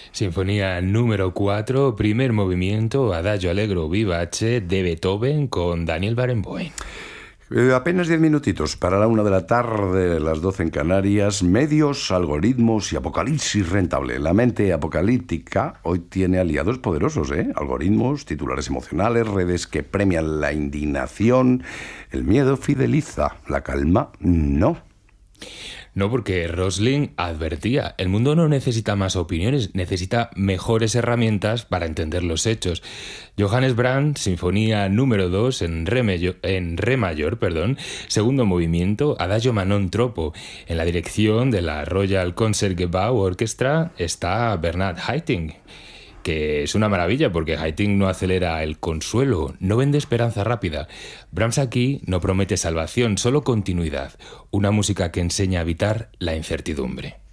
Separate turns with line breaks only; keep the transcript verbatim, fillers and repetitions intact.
Sinfonía número cuatro, primer movimiento, Adagio Allegro vivace de Beethoven con Daniel Barenboim.
Eh, apenas diez minutitos para la una de la tarde, las doce en Canarias. Medios, algoritmos y apocalipsis rentable. La mente apocalíptica hoy tiene aliados poderosos, ¿eh? Algoritmos, titulares emocionales, redes que premian la indignación. El miedo fideliza, la calma no.
No, porque Rosling advertía, el mundo no necesita más opiniones, necesita mejores herramientas para entender los hechos. Johannes Brahms, Sinfonía número dos en re, mayor, en re mayor, perdón, segundo movimiento, Adagio ma non troppo. En la dirección de la Royal Concertgebouw Orchestra está Bernard Haitink, que es una maravilla porque Haitink no acelera el consuelo, no vende esperanza rápida. Brahms aquí no promete salvación, solo continuidad, una música que enseña a evitar la incertidumbre.